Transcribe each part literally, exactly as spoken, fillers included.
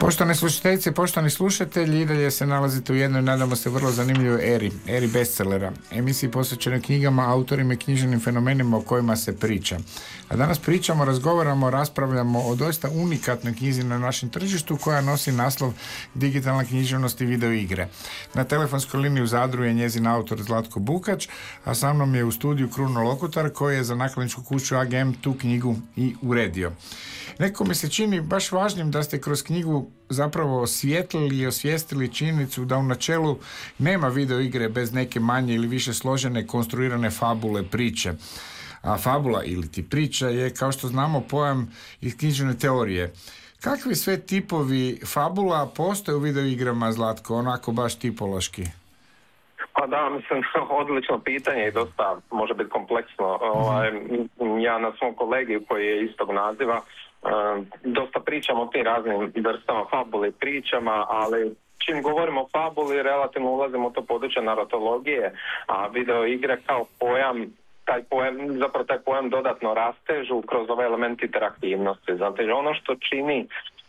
Poštovane slušateljice, poštovani slušatelji, i dalje se nalazite u jednoj, nadamo se, vrlo zanimljivoj eri, eri bestsellera, emisiji posvećenoj knjigama, autorima i književnim fenomenima o kojima se priča. A danas pričamo, razgovaramo, raspravljamo o doista unikatnoj knjizi na našem tržištu koja nosi naslov Digitalna književnost i video igre. Na telefonskoj liniji u Zadru je njezin autor Zlatko Bukač, a sa mnom je u studiju Kruno Lokutar koji je za nakladničku kuću A G M tu knjigu i uredio. Neko mi se čini baš važnim da ste kroz knjigu zapravo osvijetlili i osvijestili činjenicu da u načelu nema video igre bez neke manje ili više složene konstruirane fabule, priče. A fabula ili ti priča je, kao što znamo, pojam iz književne teorije. Kakvi sve tipovi fabula postoje u video igrama, Zlatko, onako baš tipološki? Pa da, mislim, odlično pitanje i dosta može biti kompleksno. Mm-hmm. Ja na svom kolegiju koji je istog naziva dosta pričam o tim raznim vrstama fabule i pričama, ali čim govorimo o fabuli relativno ulazimo u to područje naratologije, a video igre kao pojam taj pojam, zapravo taj pojam dodatno rastežu kroz ovaj element interaktivnosti. Znači, ono što čini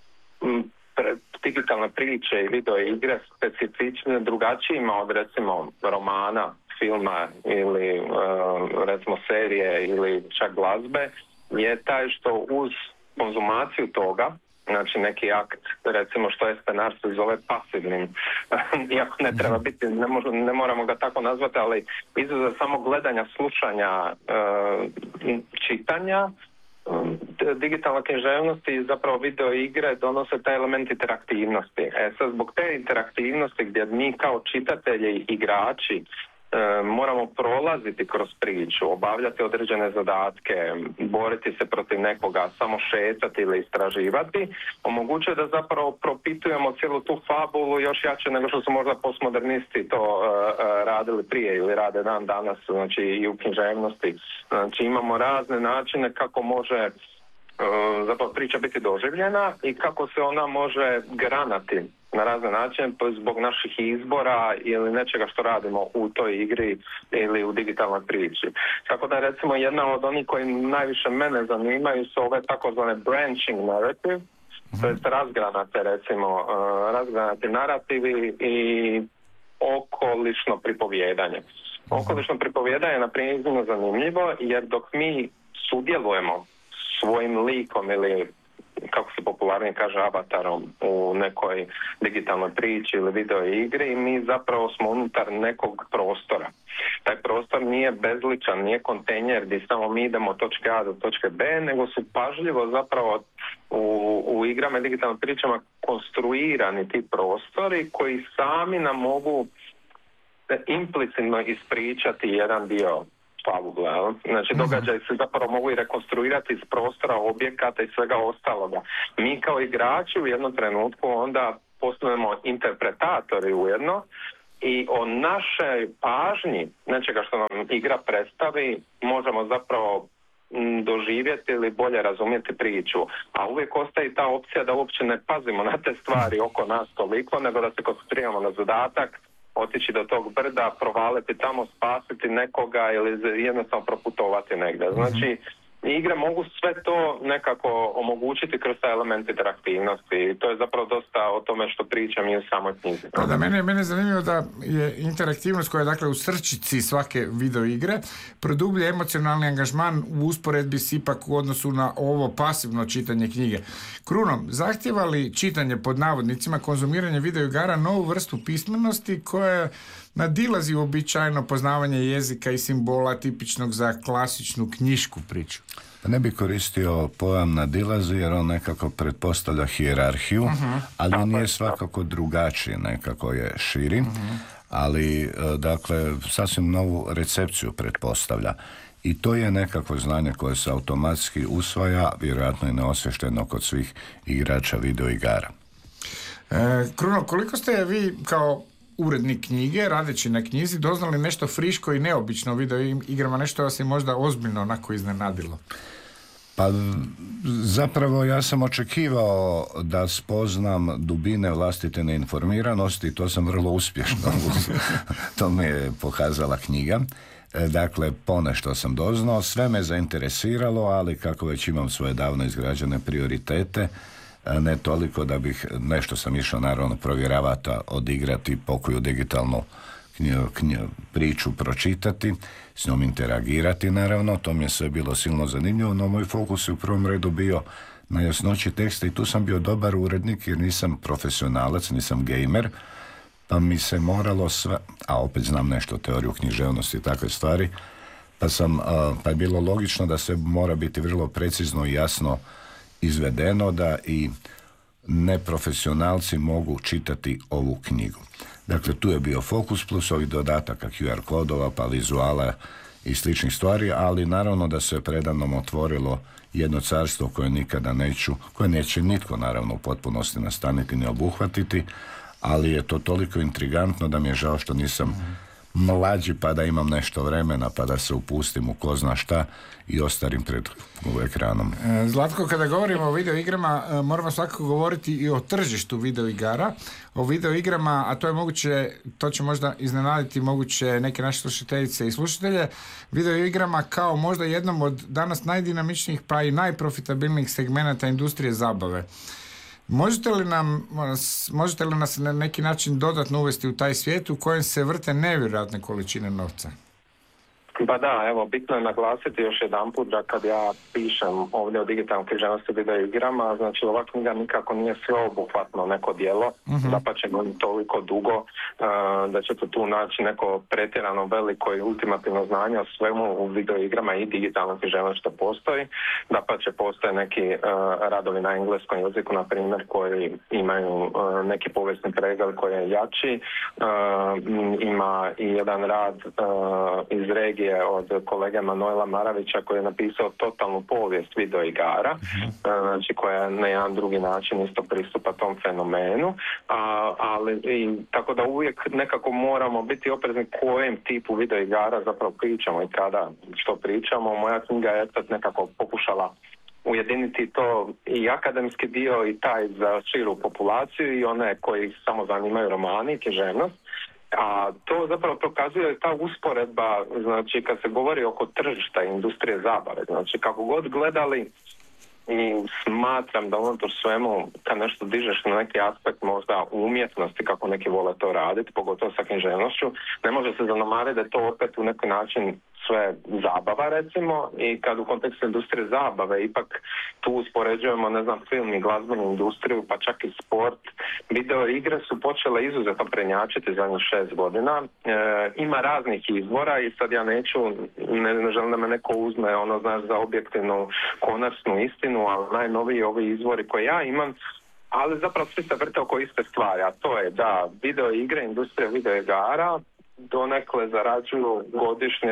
m, pre, digitalne priče i video igre specifične, drugačijima od recimo romana, filma ili uh, recimo serije ili čak glazbe, je taj što uz konzumaciju toga, znači neki akt, recimo što je scenarstvo zove pasivnim, iako ne treba biti, ne, možu, ne moramo ga tako nazvati, ali izuzev samo gledanja, slušanja, e, čitanja, digitalna književnost i zapravo video igre donose taj element interaktivnosti. E sad, zbog te interaktivnosti gdje mi kao čitatelji i igrači E, moramo prolaziti kroz priču, obavljati određene zadatke, boriti se protiv nekoga, samo šetati ili istraživati, omogućuje da zapravo propitujemo cijelu tu fabulu još jače nego što su možda postmodernisti to e, radili prije ili rade dan danas, znači i u književnosti. Znači imamo razne načine kako može e, zapravo priča biti doživljena i kako se ona može granati na razne načine zbog naših izbora ili nečega što radimo u toj igri ili u digitalnoj priči. Tako da recimo jedna od onih koji najviše mene zanimaju su ove takozvane branching narrative, mm-hmm. to jest razgranate recimo, uh, razgranati narativi i okolišno pripovjedanje. Okolišno pripovjedanje je na primjer iznimno zanimljivo jer dok mi sudjelujemo svojim likom ili kako se popularnije kaže avatarom u nekoj digitalnoj priči ili video igri, mi zapravo smo unutar nekog prostora. Taj prostor nije bezličan, nije kontejner gdje samo mi idemo od točke A do točke B, nego su pažljivo zapravo u, u igrama i digitalnim pričama konstruirani ti prostori koji sami nam mogu implicitno ispričati jedan dio fabula. Znači događaj se zapravo mogu i rekonstruirati iz prostora, objekata i svega ostaloga. Mi kao igrači u jednom trenutku onda postanemo interpretatori ujedno i o našoj pažnji nečega što nam igra predstavi možemo zapravo doživjeti ili bolje razumjeti priču. A uvijek ostaje ta opcija da uopće ne pazimo na te stvari oko nas toliko, nego da se koncentriramo na zadatak, otići do tog brda, provaliti tamo, spasiti nekoga ili jednostavno proputovati negdje. Znači, igre mogu sve to nekako omogućiti kroz taj element interaktivnosti i to je zapravo dosta o tome što pričam i u samoj knjizi. Pa da, mene, mene je zanimljivo da je interaktivnost koja je dakle u srčici svake video igre produblje emocionalni angažman u usporedbi s ipak u odnosu na ovo pasivno čitanje knjige. Kruno, zahtijeva li čitanje pod navodnicima konzumiranje video igara novu vrstu pismenosti koja nadilazi uobičajeno poznavanje jezika i simbola tipičnog za klasičnu knjišku priču? Pa ne bi koristio pojam nadilazi jer on nekako pretpostavlja hijerarhiju, uh-huh. ali on je svakako drugačiji, nekako je širi, uh-huh. ali dakle sasvim novu recepciju pretpostavlja. I to je nekakvo znanje koje se automatski usvaja, vjerojatno i neosvješteno kod svih igrača video igara. E, Kruno, koliko ste vi kao urednik knjige, radeći na knjizi, doznali nešto friško i neobično video igrama, nešto vas je možda ozbiljno onako iznenadilo? Pa zapravo ja sam očekivao da spoznam dubine vlastite neinformiranosti i to sam vrlo uspješno. To mi je pokazala knjiga. Dakle, ponešto sam doznao, sve me zainteresiralo, ali kako već imam svoje davno izgrađene prioritete, ne toliko da bih, nešto sam išao naravno provjeravati, odigrati, pokoju digitalnu knjigu, knjigu, priču pročitati, s njom interagirati naravno, to mi je sve bilo silno zanimljivo, no moj fokus je u prvom redu bio na jasnoći teksta i tu sam bio dobar urednik jer nisam profesionalac, nisam gamer, pa mi se moralo sve, a opet znam nešto o teoriju književnosti i takve stvari, pa, sam, pa je bilo logično da sve mora biti vrlo precizno i jasno izvedeno da i neprofesionalci mogu čitati ovu knjigu. Dakle, tu je bio fokus plus ovih dodataka Q R kodova, pa vizuala i sličnih stvari, ali naravno da se predanom otvorilo jedno carstvo koje nikada neću, koje neće nitko naravno u potpunosti nastaniti ni obuhvatiti, ali je to toliko intrigantno da mi je žao što nisam mlađi pa da imam nešto vremena pa da se upustim u ko zna šta i ostarim pred ekranom. Zlatko, kada govorimo o videoigrama moramo svakako govoriti i o tržištu videoigara, o videoigrama, a to je moguće, to će možda iznenaditi moguće neke naše slušateljice i slušatelje, videoigrama kao možda jednom od danas najdinamičnijih pa i najprofitabilnijih segmenata industrije zabave. Možete li nam, možete li nas na neki način dodatno uvesti u taj svijet u kojem se vrte nevjerojatne količine novca? Pa da, evo, bitno je naglasiti još jedanput da kad ja pišem ovdje o digitalnom književnosti videoigrama, znači ova knjiga nikako nije sveobuhvatno neko djelo, uh-huh. da pa će toliko dugo uh, da ćete tu naći neko pretjerano veliko i ultimativno znanje o svemu u videoigrama i digitalnom književnosti što postoji, da pa će postoje neki uh, radovi na engleskom jeziku, na primjer, koji imaju uh, neki povijesni pregled koji je jači, uh, ima i jedan rad uh, iz regije od kolege Manuela Maravića koji je napisao totalnu povijest videoigara, mm-hmm. znači koja na jedan drugi način isto pristupa tom fenomenu, a, ali i, tako da uvijek nekako moramo biti oprezni kojem tipu videoigara zapravo pričamo i kada što pričamo. Moja knjiga je sad nekako pokušala ujediniti to i akademski dio i taj za širu populaciju i one koji samo zanimaju romani i književnost. A to zapravo prokazuje ta usporedba, znači kad se govori oko tržišta industrije zabave, znači kako god gledali i smatram da unutar svemu kad nešto dižeš na neki aspekt možda umjetnosti kako neki vole to raditi, pogotovo sa književnošću, ne može se zanomariti da je to opet u neki način sve zabava recimo i kad u kontekstu industrije zabave ipak tu uspoređujemo ne znam film i glazbenu industriju pa čak i sport, video igre su počele izuzetno prednjačiti zadnjih šest godina, e, ima raznih izvora i sad ja neću, ne, ne želim da me neko uzme ono znaš za objektivnu konačnu istinu, ali najnoviji ovi izvori koje ja imam, ali zapravo svi se vrte oko iste stvari, a to je da video igre, industrija video igara donekle zarađuju godišnje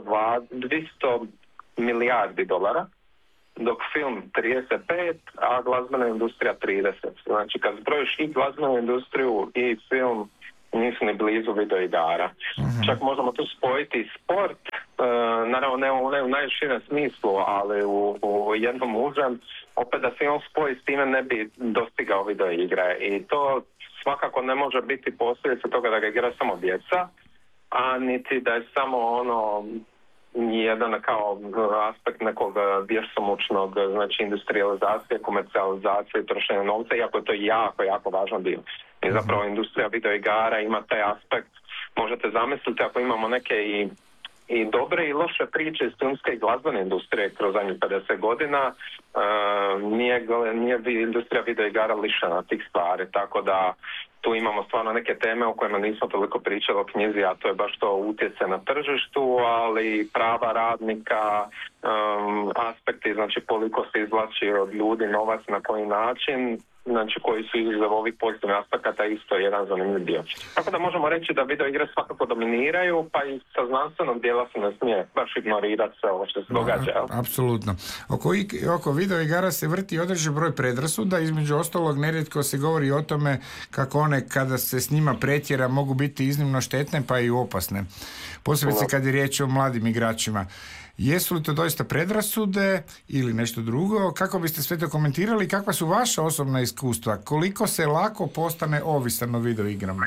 dvjesto milijardi dolara, dok film trideset pet, a glazbena industrija trideset. Znači kad zbrojiš i glazbenu industriju i film, nisu ni blizu videoigara. Mm-hmm. Čak možemo tu spojiti sport, e, naravno ne u, ne u najširem smislu, ali u, u jednom užem, opet da se on spoji s time ne bi dostigao videoigre. I to svakako ne može biti posljedica toga da ga igra samo djeca, a niti da je samo ono jedan kao aspekt nekog bjesomučnog, znači industrializacije, komercijalizacije, trošenja novca, iako je to jako, jako važan dio. I zapravo industrija videoigara ima taj aspekt, možete zamisliti ako imamo neke i i dobre i loše priče iz filmske i glazbene industrije kroz zadnjih pedeset godina, uh, nije, nije industrija videoigara lišena tih stvari, tako da tu imamo stvarno neke teme o kojima nismo toliko pričali o knjizi, a to je baš to utjecaj na tržištu, ali prava radnika, um, aspekti, znači koliko se izvlači od ljudi novac, na koji način, znači koji su izuzev ovih pozitivnih aspekata isto jedan zanimljiv dio. Tako da možemo reći da video igre svakako dominiraju, pa i sa znanstvenog dijela se ne smije baš ignorirati sve ovo što se događa. A, apsolutno. Oko, oko video igara se vrti određen broj predrasuda, između ostalog nerijetko se govori o tome kako one kada se s njima pretjera mogu biti iznimno štetne pa i opasne. Posebice kad je riječ o mladim igračima. Jesu li to doista predrasude ili nešto drugo? Kako biste sve to komentirali? Kakva su vaša osobna iskustva? Koliko se lako postane ovisan o video igrama?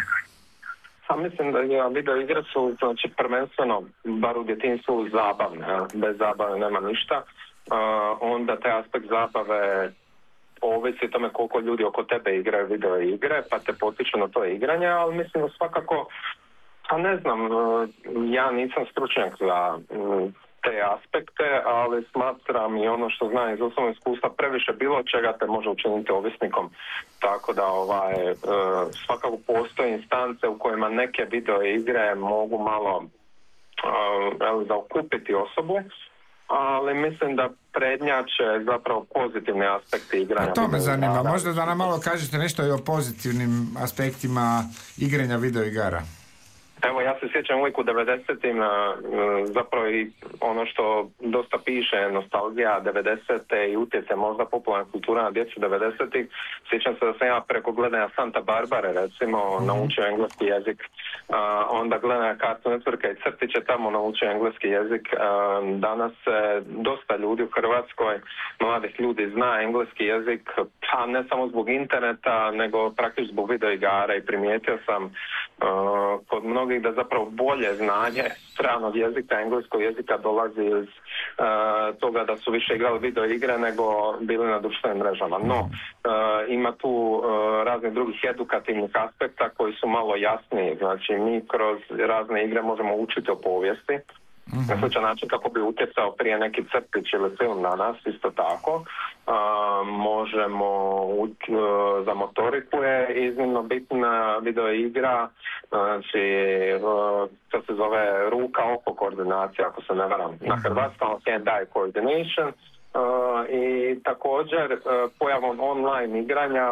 Ja mislim da ja, video igre su znači, prvenstveno, bar u djetinjstvu, zabavne. Bez zabave nema ništa. Uh, onda taj aspekt zabave ovisi tome koliko ljudi oko tebe igraju video igre, pa te potiču na to igranje, ali mislim da svakako, pa ne znam, ja nisam stručnjak za te aspekte, ali smatram i ono što znam iz osobnog iskustva, previše bilo čega te može učiniti ovisnikom, tako da ovaj, svakako postoje instance u kojima neke video igre mogu malo zaokupiti osobu, ali mislim da prednjače zapravo pozitivni aspekti igranja. A to me zanima, možda da nam malo kažete nešto i o pozitivnim aspektima igranja video igara. Evo, ja se sjećam uvijek u devedesetim, zapravo i ono što dosta piše, nostalgija devedesete i utjecaj možda popularna kultura na djecu devedesetih. Sjećam se da sam ja preko gledanja Santa Barbare, recimo, mm-hmm. naučio engleski jezik. Uh, onda gledanja Cartoon Networka i crtiće, tamo naučio engleski jezik. Uh, danas se dosta ljudi u Hrvatskoj, mladih ljudi, zna engleski jezik, pa ne samo zbog interneta, nego praktično zbog video igara, i primijetio sam uh, kod mnogih da zapravo bolje znanje stranog jezika, engleskog jezika dolazi iz uh, toga da su više igrali video igre nego bili na društvenim mrežama. No, uh, ima tu uh, raznih drugih edukativnih aspekta koji su malo jasniji. Znači, mi kroz razne igre možemo učiti o povijesti. Mm-hmm. Na sličan način kako bi utjecao prije neki crtić ili film na nas, isto tako. Uh, možemo uh, za motoriku je iznimno bitna video igra, znači uh, to se zove ruka oko koordinacija, ako se ne varam na hrvatskom, hand-eye coordination, uh, i također uh, pojavom online igranja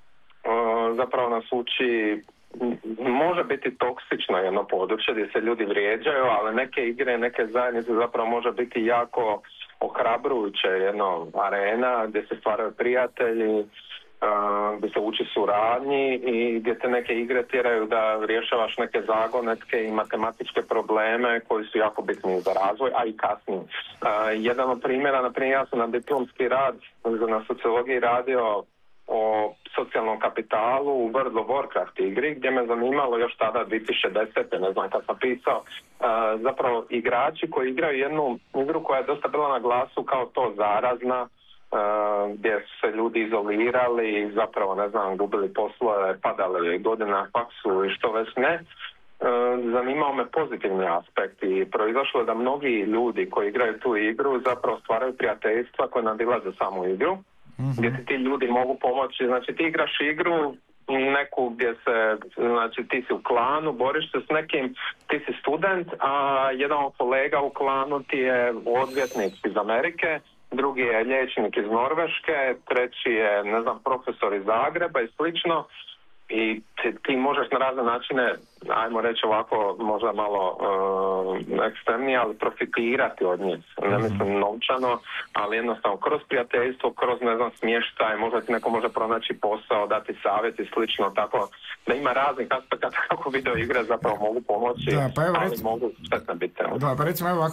uh, zapravo nas uči. Može biti toksično jedno područje gdje se ljudi vrijeđaju, ali neke igre, neke zajednice zapravo može biti jako ohrabrujuće, jedno arena gdje se stvaraju prijatelji, uh, gdje se uči suradnji i gdje te neke igre tjeraju da rješavaš neke zagonetke i matematičke probleme koji su jako bitni za razvoj, a i kasnije. Uh, jedan od primjera, na primjer, ja sam na diplomski rad na sociologiji radio o socijalnom kapitalu u World of Warcraft igri, gdje me zanimalo još tada dvije tisuće desete. ne znam kad sam pisao, uh, zapravo igrači koji igraju jednu igru koja je dosta bila na glasu kao to zarazna, uh, gdje su se ljudi izolirali i zapravo, ne znam, gubili poslove, padali godine na faksu i što već ne. Uh, zanimao me pozitivni aspekt i proizašlo je da mnogi ljudi koji igraju tu igru zapravo stvaraju prijateljstva koje nadilaze samu igru. Mm-hmm. Gdje ti ti ljudi mogu pomoći, znači ti igraš igru neku gdje se, znači ti si u klanu, boriš se s nekim, ti si student, a jedan od kolega u klanu ti je odvjetnik iz Amerike, drugi je liječnik iz Norveške, treći je, ne znam, profesor iz Zagreba i slično. I ti, ti možeš na razne načine, ajmo reći ovako, možda malo uh, ekstremnije, ali profitirati od njih. Ne mislim novčano, ali jednostavno kroz prijateljstvo, kroz, ne znam, smještaj, možda ti neko može pronaći posao, dati savjet i slično, tako da ima raznih aspekata kako video igre zapravo mogu pomoći, da, pa evo, ali recimo, mogu štetne biti. Da, pa recimo evo